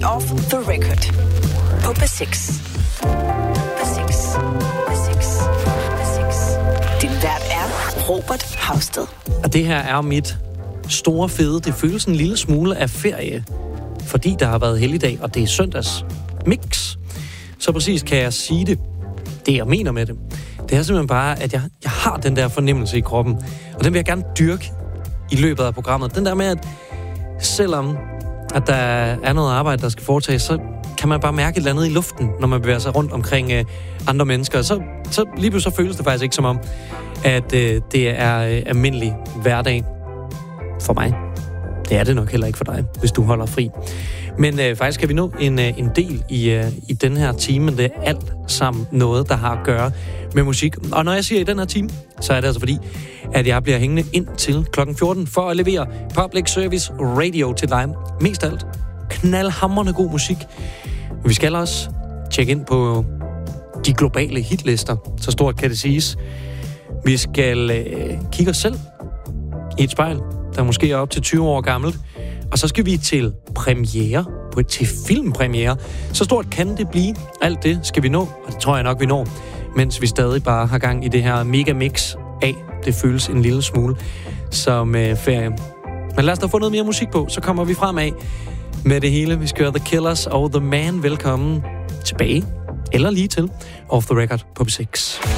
Off the Record på P6. Din vært er Robert Hausted. Og det her er mit store fede. Det føles en lille smule af ferie, fordi der har været helligdag, og det er søndags mix. Så præcis kan jeg sige det jeg mener med det. Det er simpelthen bare, at jeg har den der fornemmelse i kroppen, og den vil jeg gerne dyrke i løbet af programmet. Den der med, at selvom at der er noget arbejde, der skal foretages, så kan man bare mærke et eller andet i luften, når man bevæger sig rundt omkring andre mennesker. Så lige pludselig føles det faktisk ikke som om, at det er almindelig hverdag for mig. Det er det nok heller ikke for dig, hvis du holder fri. Men faktisk kan vi nå en del i den her time. Det er alt sammen noget, der har at gøre med musik. Og når jeg siger i den her time, så er det altså fordi, at jeg bliver hængende ind til klokken 14 for at levere public service radio til dig. Mest alt knaldhamrende god musik. Vi skal også tjekke ind på de globale hitlister. Så stort kan det siges. Vi skal kigge os selv i et spejl, der måske er op til 20 år gammelt. Og så skal vi til premiere, til filmpremiere. Så stort kan det blive. Alt det skal vi nå, og det tror jeg nok, vi når, mens vi stadig bare har gang i det her megamix af. Det føles en lille smule som ferie. Men lad os da få noget mere musik på, så kommer vi fremad med det hele. Vi skal høre The Killers og The Man. Velkommen tilbage, eller lige til Off the Record på P6.